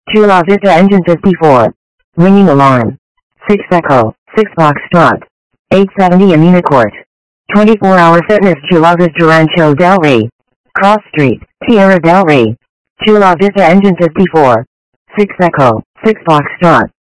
Chula Vista engine 54. Ringing alarm. 6 Echo, 6 Foxtrot. 870 Amina Court. 24-hour fitness Chula Vista Rancho Del Rey. Cross Street, Tierra Del Rey. Chula Vista engine 54. 6 Echo, 6 Foxtrot.